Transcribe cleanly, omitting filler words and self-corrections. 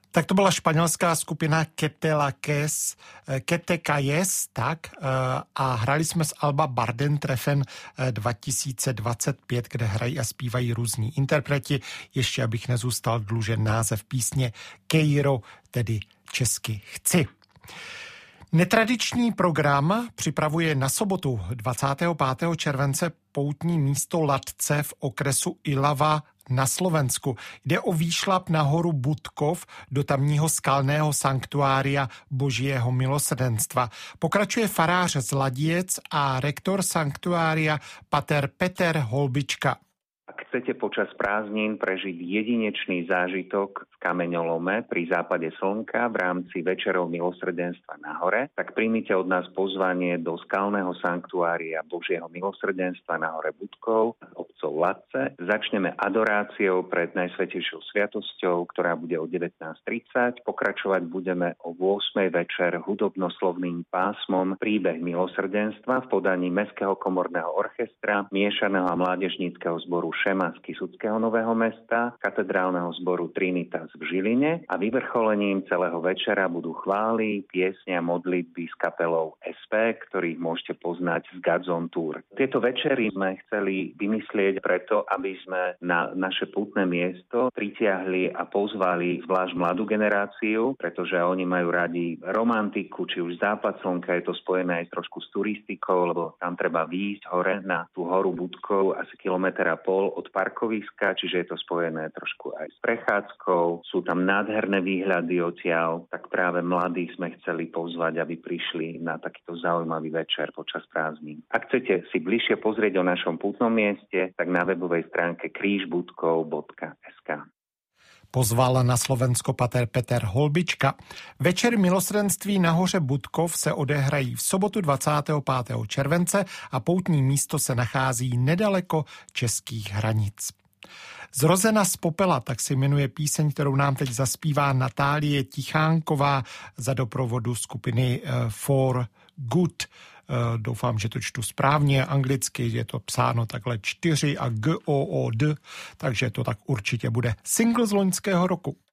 Tak to byla španělská skupina Kete Calles, tak, a hrali jsme z alba Barden Treffen 2025, kde hrají a zpívají různí interpreti. Ještě abych nezůstal dlužen název písně Kejro, tedy česky chci. Netradiční program připravuje na sobotu 25. července poutní místo Latce v okresu Ilava na Slovensku. Jde o výšlap na horu Budkov do tamního skalného sanktuária Božího milosrdenstva. Pokračuje farář z Ladiec a rektor sanktuária pater Peter Holbička. Ak chcete počas prázdnin prežiť jedinečný zážitok v kameňolome pri západe slnka v rámci večerov milosrdenstva na hore, tak príjmite od nás pozvanie do skalného sanktuária Božieho milosrdenstva na hore Budkov, obcov Latce. Začneme adoráciou pred Najsvätejšou sviatosťou, ktorá bude o 19:30. Pokračovať budeme o 8:00 večer hudobnoslovným pásmom Príbeh milosrdenstva v podaní Mestského komorného orchestra, miešaného a mládežníckeho zboru Šema z Kysuckého Nového Mesta, katedrálneho zboru Trinitas v Žiline a vyvrcholením celého večera budú chvály, piesne a modlitby s kapelou SP, ktorých môžete poznať z Gadzon Tour. Tieto večery sme chceli vymyslieť preto, aby sme na naše pútne miesto pritiahli a pozvali zvlášť mladú generáciu, pretože oni majú radi romantiku, či už západ slnka, je to spojené aj trošku s turistikou, lebo tam treba výjsť hore na tú horu Budkov asi 1,5 kilometra od parkoviska, čiže je to spojené trošku aj s prechádzkou. Sú tam nádherné výhľady odtiaľ, tak práve mladých sme chceli pozvať, aby prišli na takýto zaujímavý večer počas prázdnin. Ak chcete si bližšie pozrieť o našom pútnom mieste, tak na webovej stránke krížbudkov.sk. Pozval na Slovensko pater Peter Holbička. Večer milosrdenství na hoře Budkov se odehrají v sobotu 25. července a poutní místo se nachází nedaleko českých hranic. Zrozena z popela, tak se jmenuje píseň, kterou nám teď zaspívá Natálie Tichánková za doprovodu skupiny For Good. Doufám, že to čtu správně, anglicky je to psáno takhle 4 a G-O-O-D, takže to tak určitě bude single z loňského roku.